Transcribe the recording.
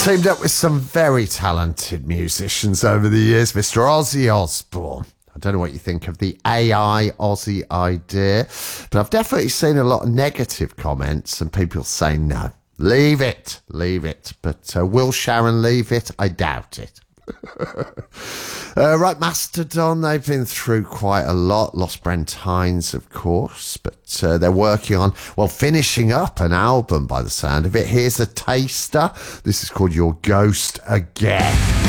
Teamed up with some very talented musicians over the years, Mr. Ozzy Osbourne. I don't know what you think of the AI Ozzy idea, but I've definitely seen a lot of negative comments and people saying no. Leave it. But will Sharon leave it? I doubt it. Right, Mastodon, they've been through quite a lot. Lost Brent Hines, of course, but they're working on, finishing up an album by the sound of it. Here's a taster. This is called Your Ghost Again.